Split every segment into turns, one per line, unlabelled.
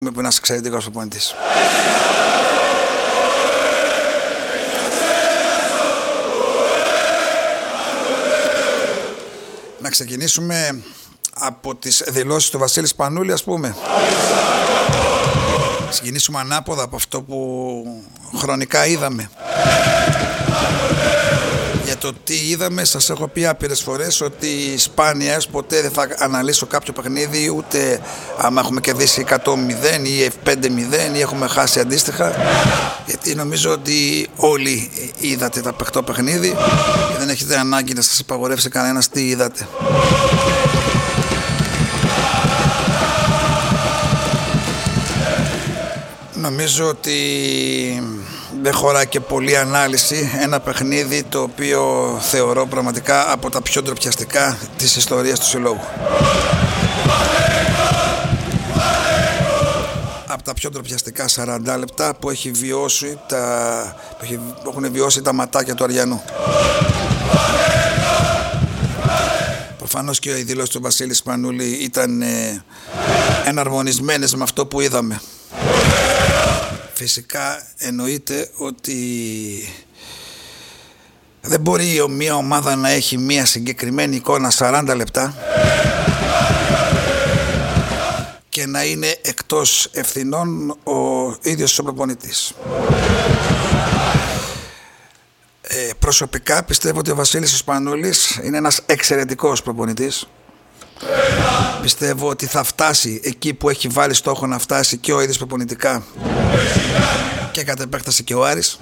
που είναι ένας εξαιρετικός προπονητής. Να ξεκινήσουμε από τις δηλώσεις του Βασίλη Σπανούλη, ας πούμε. Ξεκινήσουμε ανάποδα από αυτό που χρονικά είδαμε. Για το τι είδαμε, σας έχω πει άπειρες φορές ότι σπάνια ποτέ δεν θα αναλύσω κάποιο παιχνίδι, ούτε άμα έχουμε κερδίσει 100-0 ή 5-0 ή έχουμε χάσει αντίστοιχα, γιατί νομίζω ότι όλοι είδατε τα παιχτό παιχνίδι και δεν έχετε ανάγκη να σας υπαγορεύσει κανένας τι είδατε. Νομίζω ότι δεν χωράει και πολλή ανάλυση ένα παιχνίδι το οποίο θεωρώ πραγματικά από τα πιο ντροπιαστικά της ιστορίας του συλλόγου. Από τα πιο ντροπιαστικά 40 λεπτά που έχουν βιώσει τα ματάκια του Αριανού. Προφανώς και οι δηλώσεις του Βασίλη Σπανούλη ήταν εναρμονισμένες με αυτό που είδαμε. Φυσικά εννοείται ότι δεν μπορεί μια ομάδα να έχει μια συγκεκριμένη εικόνα 40 λεπτά και να είναι εκτός ευθυνών ο ίδιος ο προπονητής. Προσωπικά πιστεύω ότι ο Βασίλης Σπανούλης είναι ένας εξαιρετικός προπονητής. Πιστεύω ότι θα φτάσει εκεί που έχει βάλει στόχο να φτάσει και ο ίδιος προπονητικά και κατ' επέκταση και ο Άρης.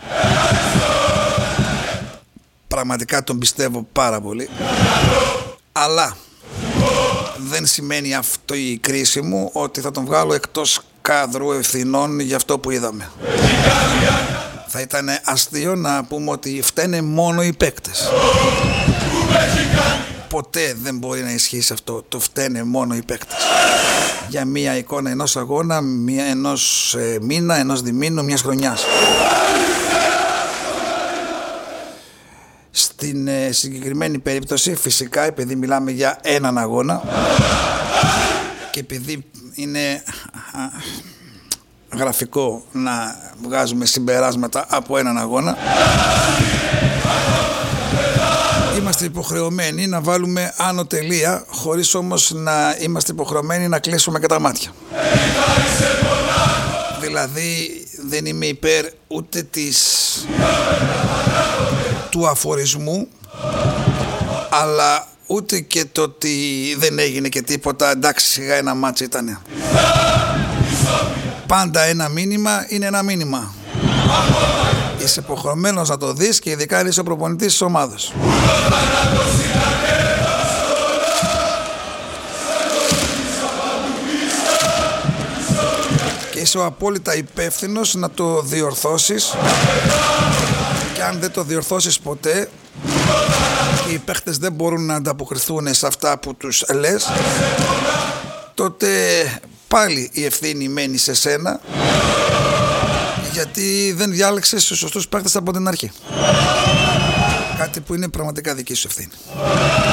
Πραγματικά τον πιστεύω πάρα πολύ. Αλλά δεν σημαίνει αυτό η κρίση μου ότι θα τον βγάλω εκτός κάδρου ευθυνών για αυτό που είδαμε. Θα ήταν αστείο να πούμε ότι φταίνε μόνο οι παίκτες. Ποτέ δεν μπορεί να ισχύσει αυτό. Το φταίνε μόνο οι παίκτες. Για μία εικόνα ενός αγώνα, ενός μήνα, ενός διμήνου, μιας χρονιάς. Στην συγκεκριμένη περίπτωση, φυσικά, επειδή μιλάμε για έναν αγώνα και επειδή είναι γραφικό να βγάζουμε συμπεράσματα από έναν αγώνα, είμαστε υποχρεωμένοι να βάλουμε άνω τελεία, χωρίς όμως να είμαστε υποχρεωμένοι να κλείσουμε και τα μάτια. Δηλαδή δεν είμαι υπέρ ούτε του αφορισμού, αλλά ούτε και το ότι δεν έγινε και τίποτα, εντάξει σιγά ένα μάτσο ήτανε. Πάντα ένα μήνυμα είναι ένα μήνυμα. Είσαι υποχρεωμένος να το δεις και ειδικά αν είσαι ο προπονητής της ομάδας. Και είσαι ο απόλυτα υπεύθυνος να το διορθώσεις, και αν δεν το διορθώσεις ποτέ και οι παίχτες δεν μπορούν να ανταποκριθούν σε αυτά που τους λες, τότε πάλι η ευθύνη μένει σε σένα, γιατί δεν διάλεξες τους σωστούς παίκτες από την αρχή. Κάτι που είναι πραγματικά δική σου ευθύνη.